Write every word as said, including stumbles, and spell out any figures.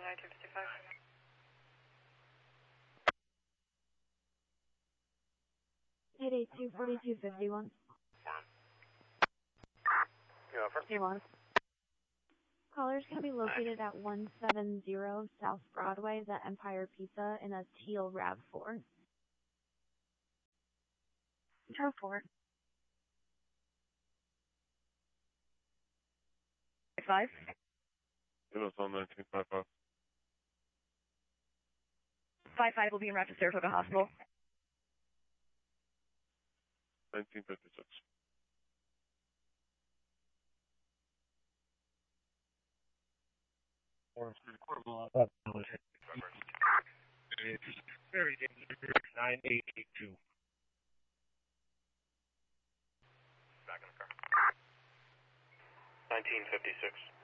nineteen fifty-five. eight eight two, forty-two fifty-one. You offer? Hey, one. Callers can be located at one seventy South Broadway, the Empire Pizza, in a teal RAV four. RAV four. Five. It was on nineteen fifty-five. Five five will be in route to Saratoga Hospital. nineteen fifty-six. It's very dangerous. nine eight eight two. Back in the car. nineteen fifty-six.